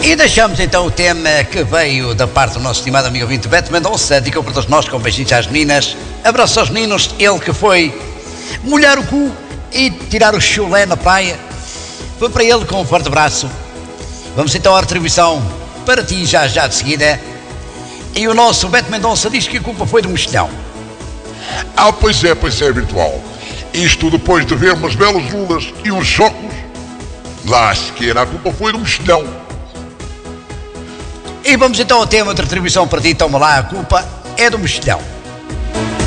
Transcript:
E deixamos então o tema que veio da parte do nosso estimado amigo ouvinte Beto Mendonça, dedicou para todos nós com beijinhos às meninas, abraços aos meninos, ele que foi molhar o cu e tirar o chulé na praia, foi para ele com um forte abraço. Vamos então à retribuição para ti já de seguida. E o nosso Beto Mendonça diz que a culpa foi do mexilhão. Pois é, virtual. Isto depois de ver umas belas lulas e uns chocos, lasqueira, a culpa foi do mexilhão. E vamos então ao tema de retribuição para ti, toma lá, a culpa é do mexilhão.